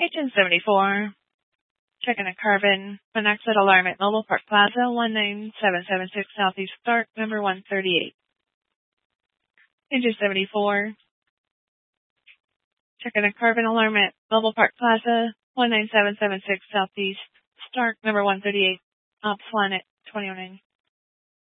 Agent 74. Checking a carbon monoxide alarm at Mobile Park Plaza, 19776 Southeast Stark, number 138. Agent 74. Checking a carbon alarm at Mobile Park Plaza, 19776 Southeast Stark, number 138. Ops 1 at 2009.